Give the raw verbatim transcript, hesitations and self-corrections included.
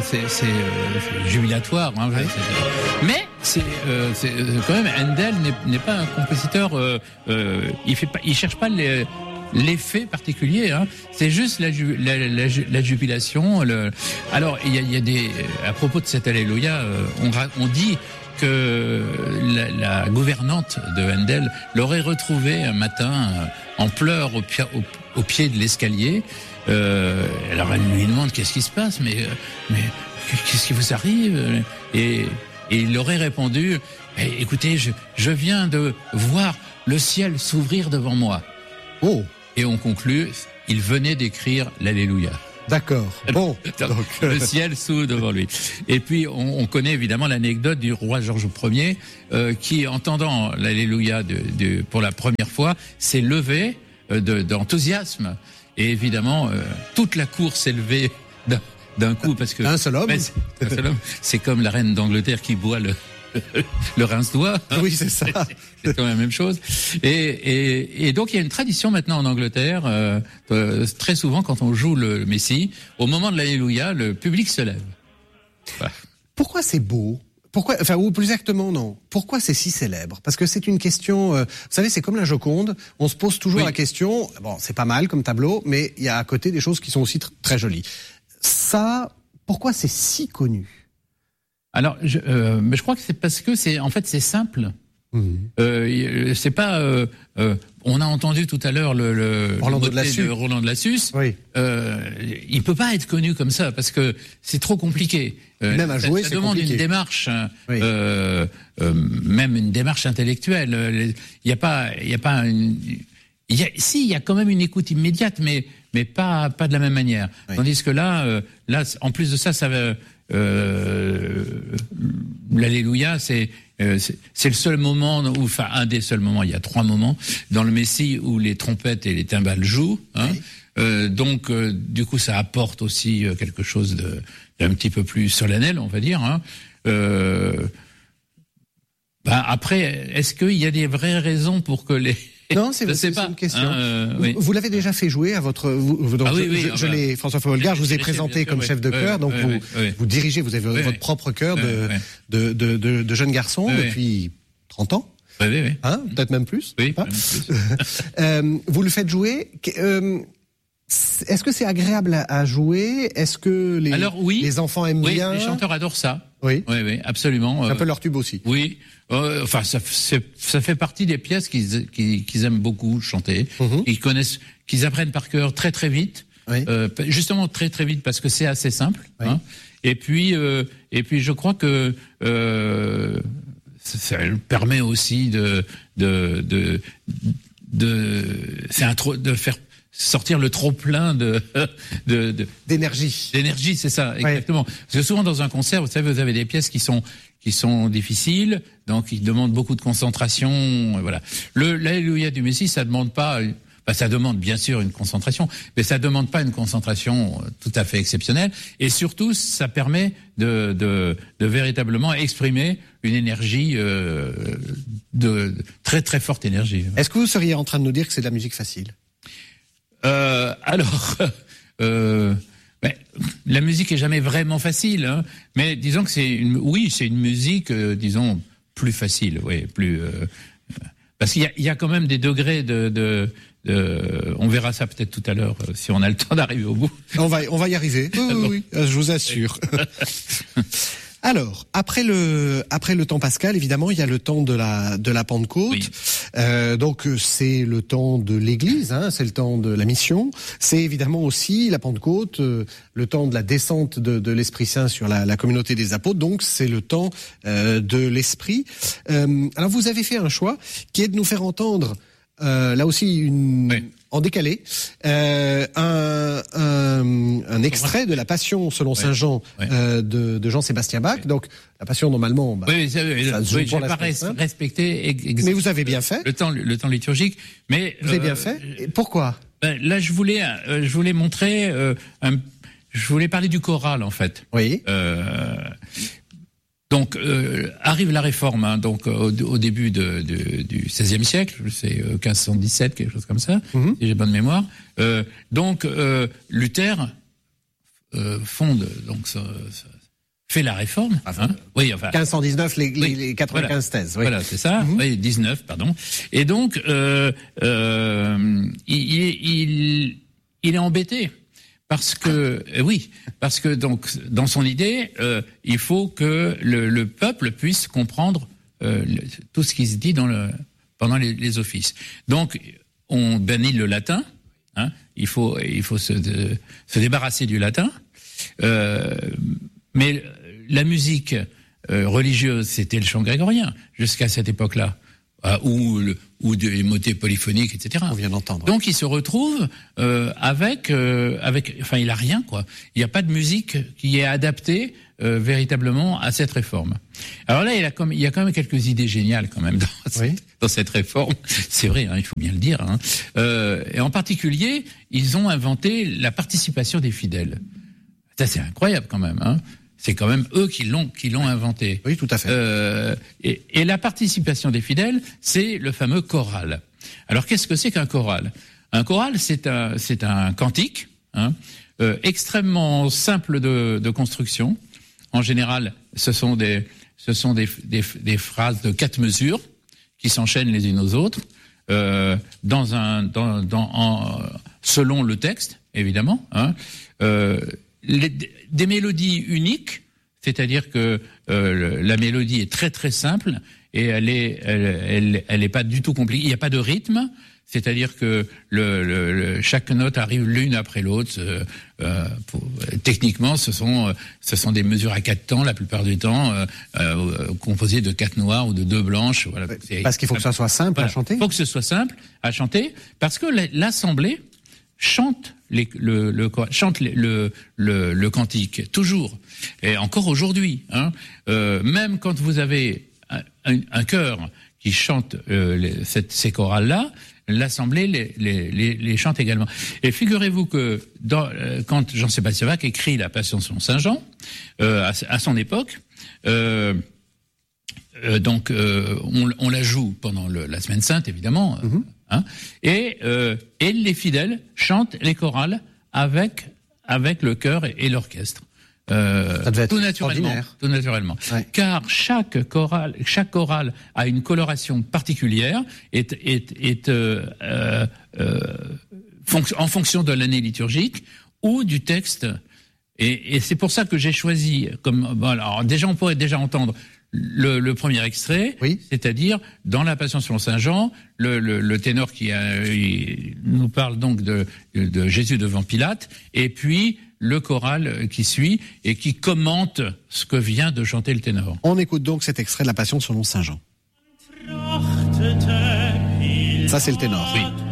c'est, c'est, euh, c'est jubilatoire. Hein, ouais. c'est, mais c'est, euh, c'est quand même Handel n'est, n'est pas un compositeur. Euh, euh, il fait pas, il cherche pas les, l'effet particulier. Hein. C'est juste la, la, la, la jubilation. Le... Alors il y a, il y a des à propos de cet Alléluia, euh, on, on dit que la, la gouvernante de Handel l'aurait retrouvé un matin euh, en pleurs au, pi- au, au pied de l'escalier. Euh, alors elle lui demande qu'est-ce qui se passe, mais mais qu'est-ce qui vous arrive? Et, et il aurait répondu eh, écoutez, je, je viens de voir le ciel s'ouvrir devant moi. Oh. Et on conclut, il venait d'écrire l'Alléluia. D'accord. Bon, donc, donc le ciel s'ouvre devant lui. Et puis on, on connaît évidemment l'anecdote du roi Georges Ier euh, qui, entendant l'Alléluia de, de, pour la première fois, s'est levé euh, de, d'enthousiasme. Et évidemment, euh, toute la cour s'est levée d'un, d'un coup parce que un seul homme. C'est, un seul homme. C'est comme la reine d'Angleterre qui boit le le rince-doigt. Hein. Oui, c'est ça. C'est quand même la même chose. Et, et, et donc il y a une tradition maintenant en Angleterre. Euh, euh, très souvent, quand on joue le Messie, au moment de l'Alléluia, le public se lève. Voilà. Pourquoi c'est beau? Pourquoi, enfin, ou plus exactement, non. Pourquoi c'est si célèbre? Parce que c'est une question, euh, vous savez, c'est comme la Joconde. On se pose toujours oui. la question, bon, c'est pas mal comme tableau, mais il y a à côté des choses qui sont aussi tr- très jolies. Ça, pourquoi c'est si connu? Alors, je, euh, mais je crois que c'est parce que c'est, en fait, c'est simple. Mmh. Euh, c'est pas. Euh, euh, on a entendu tout à l'heure le, le, Roland le de Lassus. de Roland de Lassus. Oui. Euh, il peut pas être connu comme ça parce que c'est trop compliqué. Euh, même à jouer, ça, ça c'est demande compliqué. une démarche, oui. euh, euh, même une démarche intellectuelle. Il y a pas, il y a pas une. Il y a, si, il y a quand même une écoute immédiate, mais mais pas pas de la même manière. Oui. Tandis que là, euh, là, en plus de ça, ça va. Euh, l'Alléluia, c'est, euh, c'est c'est le seul moment, où, enfin un des seuls moments, il y a trois moments dans le Messie où les trompettes et les timbales jouent. Hein. Oui. Euh, donc euh, du coup, ça apporte aussi euh, quelque chose de d'un petit peu plus solennel, on va dire. Hein. Euh, ben après, est-ce qu'il y a des vraies raisons pour que les non, c'est, je c'est, sais pas. c'est une question. Hein, euh, vous, oui. vous l'avez déjà fait jouer à votre. Vous, donc ah oui, je, oui, je, ah je bah. l'ai, François Folgard, je vous ai présenté comme oui, chef de oui, chœur, oui, donc oui, vous, oui. vous dirigez, vous avez oui, votre propre chœur oui, de, oui. de, de, de, de jeunes garçons oui, depuis trente ans. Oui, oui, oui. Hein, peut-être même plus. Oui, hein même plus. euh, vous le faites jouer. Euh, est-ce que c'est agréable à, à jouer? Est-ce que les, Alors, oui, les enfants aiment oui, bien? Les chanteurs adorent ça. Oui, oui, oui, absolument. C'est un peu leur tube aussi. Oui, euh, enfin, ça, c'est, ça fait partie des pièces qu'ils, qu'ils, qu'ils aiment beaucoup chanter. Mm-hmm. Ils connaissent, qu'ils apprennent par cœur très très vite. Oui. Euh, justement très très vite parce que c'est assez simple. Oui. Hein. Et puis, euh, et puis, je crois que euh, ça, ça permet aussi de, de, de, de, c'est un trop, de faire sortir le trop plein de, de, de d'énergie. D'énergie, c'est ça, exactement. Ouais. Parce que souvent dans un concert, vous savez, vous avez des pièces qui sont qui sont difficiles, donc qui demandent beaucoup de concentration. Voilà. Le l'Alléluia du Messie, ça demande pas. Bah, ça demande bien sûr une concentration, mais ça demande pas une concentration tout à fait exceptionnelle. Et surtout, ça permet de de, de véritablement exprimer une énergie euh, de, de très très forte énergie. Est-ce que vous seriez en train de nous dire que c'est de la musique facile? Euh, alors, euh, ben, la musique est jamais vraiment facile, hein, mais disons que c'est une, oui, c'est une musique, euh, disons, plus facile, oui, plus, euh, parce qu'il y a, il y a quand même des degrés de, de, de, on verra ça peut-être tout à l'heure euh, si on a le temps d'arriver au bout. On va, on va y arriver. Oui, oui, oui, je vous assure. Alors, après le après le temps pascal, évidemment, il y a le temps de la de la Pentecôte. Oui. Euh, donc c'est le temps de l'Église, hein, c'est le temps de la mission. C'est évidemment aussi la Pentecôte, euh, le temps de la descente de, de l'Esprit Saint sur la, la communauté des apôtres. Donc c'est le temps euh, de l'Esprit. Euh, alors vous avez fait un choix qui est de nous faire entendre euh, là aussi une oui. en décalé, euh, un, un, un extrait de la Passion selon ouais. Saint Jean ouais. euh, de, de Jean-Sébastien Bach. Ouais. Donc la Passion normalement, bah, oui, ça, oui, ça se oui, je n'ai pas res- respecté. Ex- mais vous avez bien fait le temps, le temps liturgique. Mais vous euh, avez bien fait. Et pourquoi? Ben, là, je voulais, euh, je voulais montrer, euh, un, je voulais parler du choral en fait. Oui. Euh, Donc euh, arrive la Réforme, hein, donc au, au début de, de, du seizième siècle, c'est euh, quinze cent dix-sept, quelque chose comme ça, mm-hmm. si j'ai bonne mémoire. Euh, donc euh, Luther euh, fonde donc ce, ce, fait la réforme. Enfin, hein oui, enfin. quinze cent dix-neuf, les, oui, les quatre-vingt-quinze voilà, thèses. Oui. Voilà, c'est ça. Mm-hmm. Oui, dix-neuf, pardon. Et donc, euh, euh, il, il, il est embêté. Parce que euh, oui, parce que donc dans son idée, euh, il faut que le, le peuple puisse comprendre euh, le, tout ce qui se dit dans le pendant les, les offices. Donc on bannit le latin. Hein, il faut il faut se de, se débarrasser du latin. Euh, mais la musique euh, religieuse, c'était le chant grégorien jusqu'à cette époque-là. Euh, ou, le, ou des motets polyphoniques, et cetera. On vient d'entendre. Donc il se retrouve euh, avec, euh, avec, enfin il a rien quoi. Il n'y a pas de musique qui est adaptée euh, véritablement à cette réforme. Alors là il, a comme, il y a quand même quelques idées géniales quand même dans, oui. cette, dans cette réforme. C'est vrai, hein, il faut bien le dire. Hein. Euh, et en particulier, ils ont inventé la participation des fidèles. Ça c'est incroyable quand même. Hein. C'est quand même eux qui l'ont qui l'ont inventé. Oui, tout à fait. Euh, et, et la participation des fidèles, c'est le fameux choral. Alors, qu'est-ce que c'est qu'un choral ? Un choral, c'est un c'est un cantique, hein, euh, extrêmement simple de, de construction. En général, ce sont des ce sont des, des des phrases de quatre mesures qui s'enchaînent les unes aux autres, euh, dans un dans dans en, selon le texte, évidemment. Hein, euh, Les, des mélodies uniques, c'est-à-dire que euh, la mélodie est très très simple et elle est elle elle, elle est pas du tout compliquée. Il n'y a pas de rythme, c'est-à-dire que le, le, le chaque note arrive l'une après l'autre. Euh, euh, pour, techniquement, ce sont ce sont des mesures à quatre temps la plupart du temps, euh, euh, composées de quatre noires ou de deux blanches. Voilà. Parce qu'il faut que ça soit simple voilà. à chanter. Il faut que ce soit simple à chanter parce que l'assemblée chante les, le, le, chante le, le, le, le cantique, toujours. Et encore aujourd'hui. Hein, euh, même quand vous avez un, un, un chœur qui chante euh, les, cette, ces chorales-là, l'Assemblée les, les, les, les chante également. Et figurez-vous que dans, euh, quand Jean-Sébastien Bach écrit la Passion selon saint Jean, euh, à, à son époque, euh, euh, donc euh, on, on la joue pendant le, la Semaine Sainte, évidemment, mm-hmm. Hein, et, euh, et les fidèles chantent les chorales avec avec le chœur et, et l'orchestre. Euh, Ça devait être tout naturellement, tout naturellement. Ouais. Car chaque chorale, chaque chorale a une coloration particulière, est est est euh, euh, euh, fonc- en fonction de l'année liturgique ou du texte. Et, et c'est pour ça que j'ai choisi comme bon, alors déjà on pourrait déjà entendre. Le, le premier extrait, oui. C'est-à-dire dans la Passion selon saint Jean, le, le, le ténor qui a, nous parle donc de, de Jésus devant Pilate, et puis le choral qui suit et qui commente ce que vient de chanter le ténor. On écoute donc cet extrait de la Passion selon saint Jean. Ça c'est le ténor. Oui.